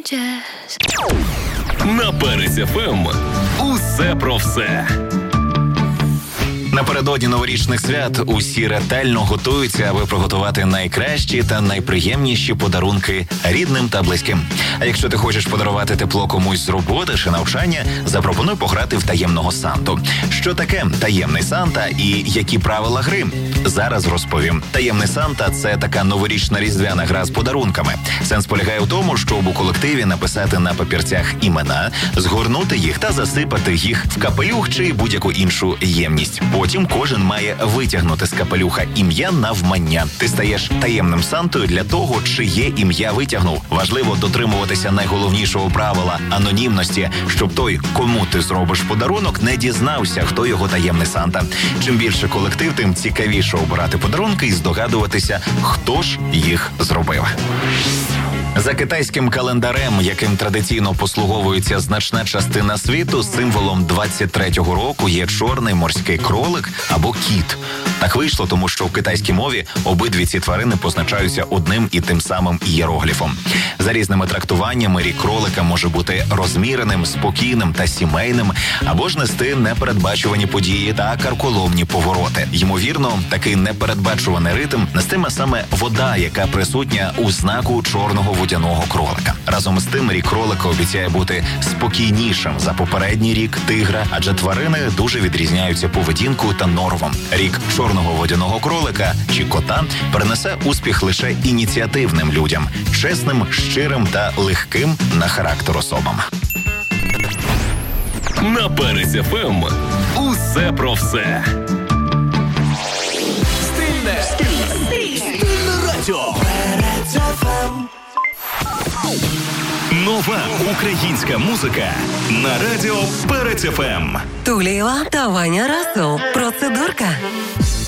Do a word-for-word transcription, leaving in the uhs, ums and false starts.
На Перець еф ем усе про все. Напередодні новорічних свят усі ретельно готуються, аби приготувати найкращі та найприємніші подарунки рідним та близьким. А якщо ти хочеш подарувати тепло комусь з роботи чи навчання, запропонуй пограти в таємного Санту. Що таке таємний Санта і які правила гри? Зараз розповім. Таємний Санта – це така новорічна різдвяна гра з подарунками. Сенс полягає в тому, щоб у колективі написати на папірцях імена, згорнути їх та засипати їх в капелюх чи будь-яку іншу ємність. Потім кожен має витягнути з капелюха ім'я навмання. Ти стаєш таємним Сантою для того, чиє ім'я витягнув. Важливо дотримуватися найголовнішого правила – анонімності, щоб той, кому ти зробиш подарунок, не дізнався, хто його таємний Санта. Чим більше колектив, тим цікавіше обирати подарунки і здогадуватися, хто ж їх зробив. За китайським календарем, яким традиційно послуговується значна частина світу, символом двадцять третього року є чорний морський кролик або кіт. Так вийшло, тому що в китайській мові обидві ці тварини позначаються одним і тим самим ієрогліфом. За різними трактуваннями рік кролика може бути розміреним, спокійним та сімейним, або ж нести непередбачувані події та карколомні повороти. Ймовірно, такий непередбачуваний ритм нестиме саме вода, яка присутня у знаку чорного водяного кролика. Разом з тим, рік кролика обіцяє бути спокійнішим за попередній рік тигра, адже тварини дуже відрізняються поведінкою та норвом. Рік чорного водяного кролика чи кота принесе успіх лише ініціативним людям, чесним, щирим та легким на характер особам. На Перець еф ем усе про все. Стильне, стильне радіо. Перець еф ем. Нова українська музика на радіо Перець еф ем. Туліва та Ваня Расул. Процедурка.